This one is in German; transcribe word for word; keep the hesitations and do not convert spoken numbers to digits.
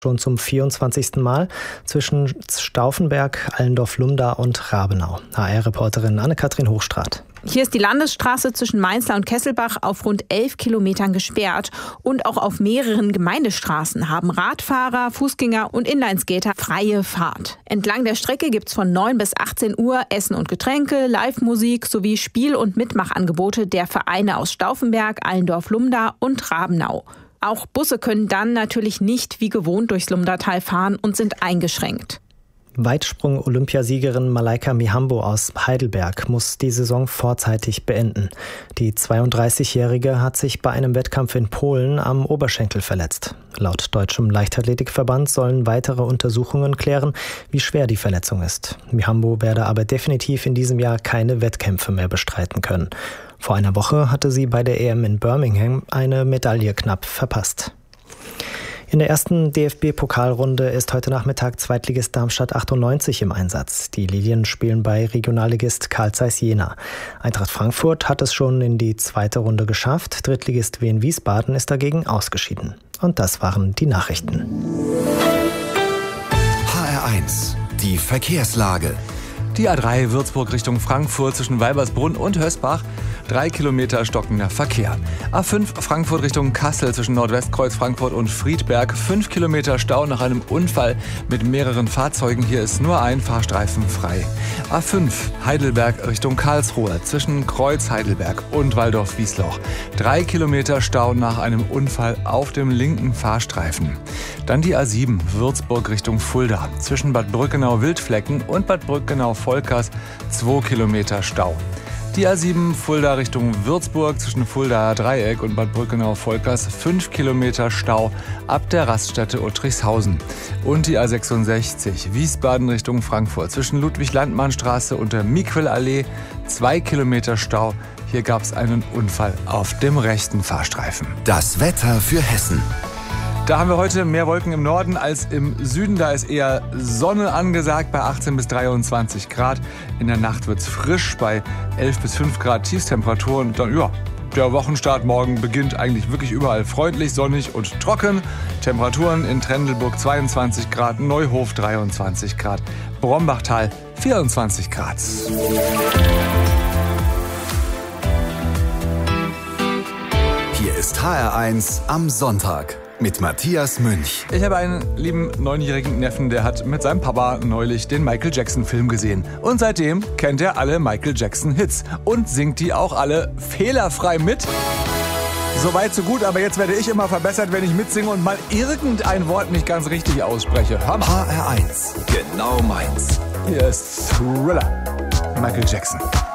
schon zum vierundzwanzigsten Mal zwischen Stauffenberg, Allendorf-Lumda und Rabenau. H R-Reporterin Anne-Kathrin Hochstraat. Hier ist die Landesstraße zwischen Mainzlar und Kesselbach auf rund elf Kilometern gesperrt. Und auch auf mehreren Gemeindestraßen haben Radfahrer, Fußgänger und Inlineskater freie Fahrt. Entlang der Strecke gibt's von neun bis achtzehn Uhr Essen und Getränke, Live-Musik sowie Spiel- und Mitmachangebote der Vereine aus Stauffenberg, Allendorf-Lumda und Rabenau. Auch Busse können dann natürlich nicht wie gewohnt durchs Lumdatal fahren und sind eingeschränkt. Weitsprung-Olympiasiegerin Malaika Mihambo aus Heidelberg muss die Saison vorzeitig beenden. Die zweiunddreißigjährige hat sich bei einem Wettkampf in Polen am Oberschenkel verletzt. Laut Deutschem Leichtathletikverband sollen weitere Untersuchungen klären, wie schwer die Verletzung ist. Mihambo werde aber definitiv in diesem Jahr keine Wettkämpfe mehr bestreiten können. Vor einer Woche hatte sie bei der E M in Birmingham eine Medaille knapp verpasst. In der ersten D F B-Pokalrunde ist heute Nachmittag Zweitligist Darmstadt achtundneunzig im Einsatz. Die Lilien spielen bei Regionalligist Carl Zeiss Jena. Eintracht Frankfurt hat es schon in die zweite Runde geschafft. Drittligist Wien Wiesbaden ist dagegen ausgeschieden. Und das waren die Nachrichten. H R eins, die Verkehrslage. Die A drei Würzburg Richtung Frankfurt zwischen Weibersbrunn und Hösbach. Drei Kilometer stockender Verkehr. A fünf Frankfurt Richtung Kassel zwischen Nordwestkreuz Frankfurt und Friedberg. Fünf Kilometer Stau nach einem Unfall mit mehreren Fahrzeugen. Hier ist nur ein Fahrstreifen frei. A fünf Heidelberg Richtung Karlsruhe zwischen Kreuz Heidelberg und Waldorf-Wiesloch. Drei Kilometer Stau nach einem Unfall auf dem linken Fahrstreifen. Dann die A sieben Würzburg Richtung Fulda zwischen Bad Brückenau-Wildflecken und Bad Brückenau-Volkers. Zwei Kilometer Stau. Die A sieben Fulda Richtung Würzburg zwischen Fuldaer Dreieck und Bad Brückenau-Volkers fünf Kilometer Stau ab der Raststätte Uttrichshausen. Und die A sechsundsechzig Wiesbaden Richtung Frankfurt zwischen Ludwig-Landmann-Straße und der Miquel-Allee zwei Kilometer Stau. Hier gab es einen Unfall auf dem rechten Fahrstreifen. Das Wetter für Hessen. Da haben wir heute mehr Wolken im Norden als im Süden. Da ist eher Sonne angesagt bei achtzehn bis dreiundzwanzig Grad. In der Nacht wird's frisch bei elf bis fünf Grad Tiefstemperaturen. Und dann, ja, der Wochenstart morgen beginnt eigentlich wirklich überall freundlich, sonnig und trocken. Temperaturen in Trendelburg zweiundzwanzig Grad, Neuhof dreiundzwanzig Grad, Brombachtal vierundzwanzig Grad. Hier ist H R eins am Sonntag. Mit Matthias Münch. Ich habe einen lieben neunjährigen Neffen, der hat mit seinem Papa neulich den Michael Jackson-Film gesehen. Und seitdem kennt er alle Michael Jackson-Hits und singt die auch alle fehlerfrei mit. Soweit so gut, aber jetzt werde ich immer verbessert, wenn ich mitsinge und mal irgendein Wort nicht ganz richtig ausspreche. Hör mal. H R eins, genau meins. Hier ist Thriller. Michael Jackson.